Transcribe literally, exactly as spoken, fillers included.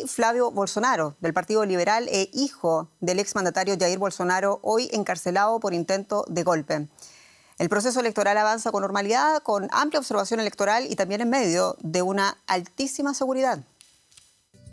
Flavio Bolsonaro, del Partido Liberal e hijo del exmandatario Jair Bolsonaro, hoy encarcelado por intento de golpe. El proceso electoral avanza con normalidad, con amplia observación electoral y también en medio de una altísima seguridad.